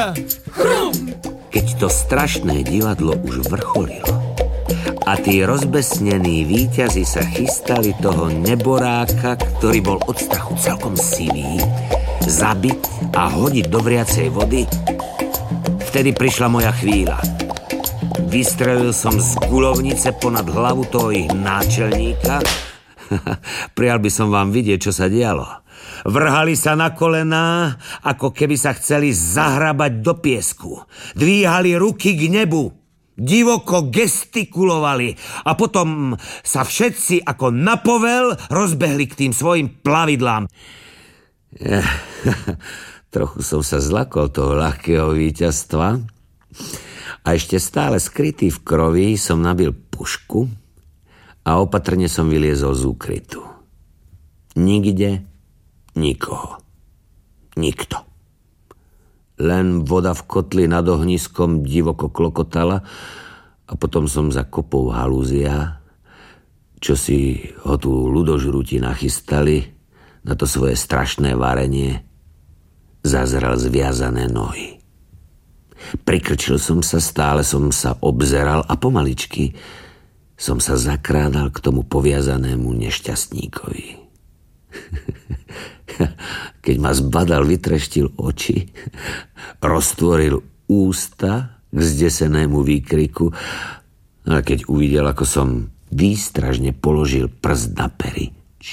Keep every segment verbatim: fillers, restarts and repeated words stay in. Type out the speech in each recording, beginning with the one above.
Keď to strašné divadlo už vrcholilo a tí rozbesnení víťazi sa chystali toho neboráka, ktorý bol od strachu celkom sivý, zabiť a hodiť do vriacej vody, vtedy prišla moja chvíľa. Vystrelil som z guľovnice ponad hlavu toho ich náčelníka. Prijal by som vám vidieť, čo sa dialo. Vrhali sa na kolená, ako keby sa chceli zahrabať do piesku. Dvíhali ruky k nebu, divoko gestikulovali a potom sa všetci ako na povel rozbehli k tým svojim plavidlám. Trochu som sa zlakol toho ľahkého víťazstva a ešte stále skrytý v krovi som nabil pušku a opatrne som vyliezol z úkrytu. Nikde, nikoho. Nikto. Len voda v kotli nad ohniskom divoko klokotala a potom som za kopou halúzia, čo si ho tu ľudožrúti nachystali na to svoje strašné varenie, zazrel zviazané nohy. Prikrčil som sa, stále som sa obzeral a pomaličky som sa zakrádal k tomu poviazanému nešťastníkovi. Keď ma zbadal, vytreštil oči, roztvoril ústa k zdesenému výkriku, ale keď uvidel, ako som výstražne položil prst na pery,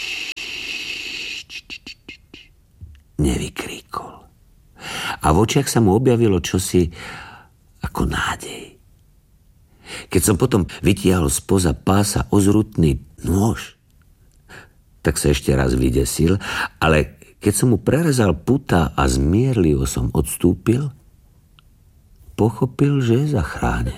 nevykríkol. A v očiach sa mu objavilo čosi ako nádej. Keď som potom vytiahol spoza pása ozrutný nôž, tak sa ešte raz vydesil, ale keď som mu prerezal putá a zmierlivo som odstúpil, pochopil, že je zachránený.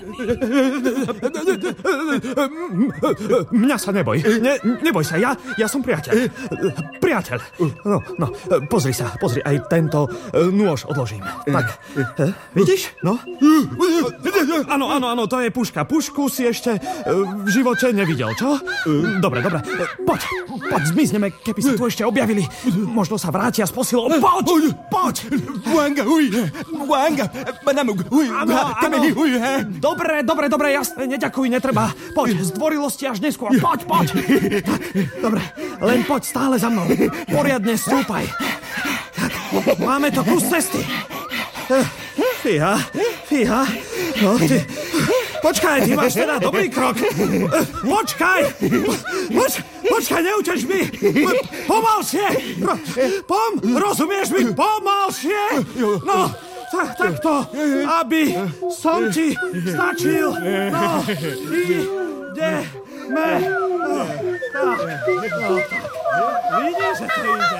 Mňa sa neboj. Ne, neboj sa, ja, ja som priateľ. Priateľ. No, no, pozri sa, pozri, aj tento nôž odložím. Tak, vidíš? No? Áno, áno, áno, to je puška. Pušku si ešte v živote nevidel, čo? Dobre, dobre. Poď, poď, zmizneme, keby sa tu ešte objavili. Možno sa vrátia s posilou. Poď, poď! Wanga, uj, wanga, banamuk, uj. Áno, áno. Dobre, dobre, dobre, jasne, neďakuj, netreba. Poď, zdvorilosti až neskôr. Poď, poď. Tak, dobre, len poď stále za mnou. Poriadne stúpaj. Tak, máme to kus cesty. Fíha, fíha. No, ty... Počkaj, ty máš teda dobrý krok. Počkaj. Poč, počkaj, neuteč mi. Pomalšie. Pom, rozumieš mi? Pomalšie. No. Tak, takto, aby som ti stačil. No, ideme. No, tak, no, tak. Vidíš, že to ide.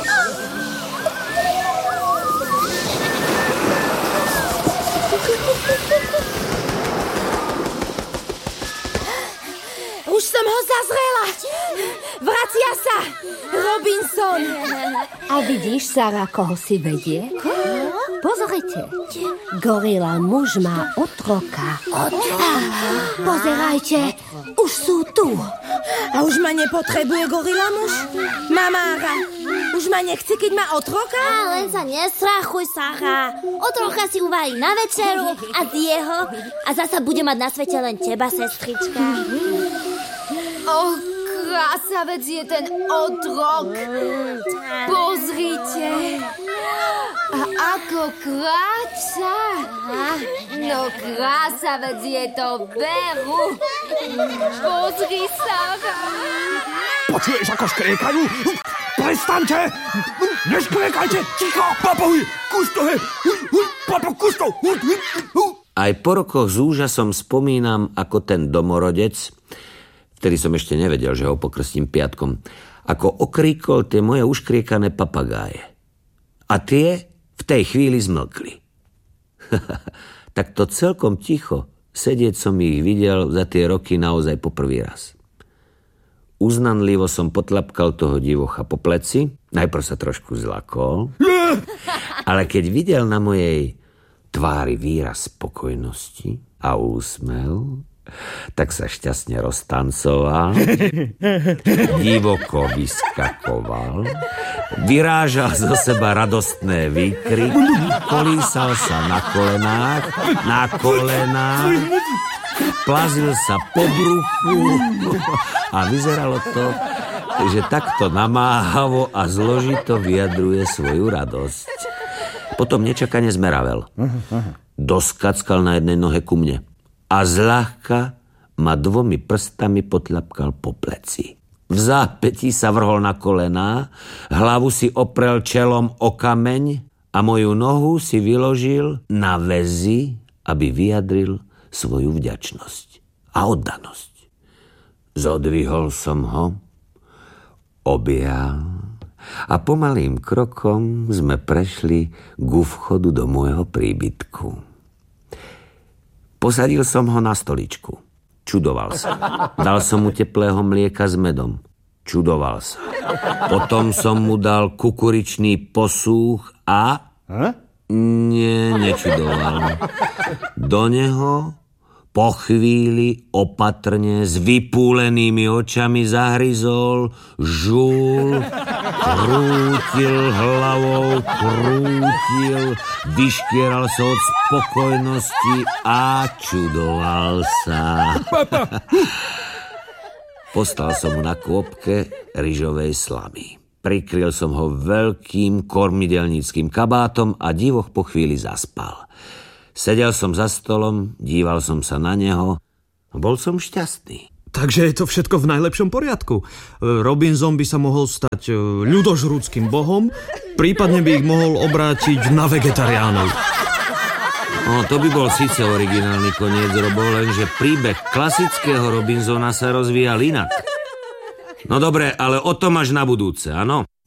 Už som ho zazrela. Vracia sa. Robinson. A vidíš, Sara, koho si vedie? Pozrite. Gorila muž má otroka. Otroka? Pozerajte, už sú tu. A už ma nepotrebuje gorila muž? Mamára, už ma nechce, keď má otroka? A len sa nestrachuj, Sara. Otroka si uvarí na večeru a z jeho a zasa bude mať na svete len teba, sestrička. Oh, krásavec je ten otrok. Pozrite. A ako kráča. No, krásavec je to veru. Pozri sa. Počuješ, ako škriekajú? Prestaňte! Neškriekajte! Ticho! Papuj! Kusto, he! Papu, kusto! Aj po rokoch s úžasom spomínam, ako ten domorodec, vtedy som ešte nevedel, že ho pokrstím piatkom, ako okríkol tie moje uškriekané papagáje. A tie v tej chvíli zmlkli. Tak to celkom ticho sedieť som ich videl za tie roky naozaj poprvý raz. Uznanlivo som potlapkal toho divocha po pleci, najprv sa trošku zlakol, ale keď videl na mojej tvári výraz spokojnosti a úsmev, Tak sa šťastne roztancoval, divoko vyskakoval, vyrážal zo seba radostné výkry, kolísal sa na kolenách, na kolenách, plazil sa po bruchu a vyzeralo to, že takto namáhavo a zložito vyjadruje svoju radosť. Potom nečakane zmeravel. Doskackal na jednej nohe ku mne a zľahka ma dvomi prstami potľapkal po pleci. V zápätí sa vrhol na kolená, hlavu si oprel čelom o kameň a moju nohu si vyložil na väzy, aby vyjadril svoju vďačnosť a oddanosť. Zodvihol som ho, objal a pomalým krokom sme prešli ku vchodu do môjho príbytku. Posadil som ho na stoličku. Čudoval sa. Dal som mu teplého mlieka s medom. Čudoval sa. Potom som mu dal kukuričný posúch a... Nie, nečudoval. Do neho po chvíli opatrne s vypúlenými očami zahryzol, žul, krútil hlavou, krútil, vyškieral sa od spokojnosti a čudoval sa. Postal som mu na kôpke ryžovej slamy. Prikryl som ho veľkým kormidelníckým kabátom a divoch po chvíli zaspal. Sedel som za stolom, díval som sa na neho a bol som šťastný. Takže je to všetko v najlepšom poriadku. Robinson by sa mohol stať ľudožrúckým bohom, prípadne by ich mohol obrátiť na vegetariánov. No, to by bol síce originálny koniec, Robo, lenže príbeh klasického Robinsona sa rozvíjal inak. No dobre, ale o tom až na budúce, áno?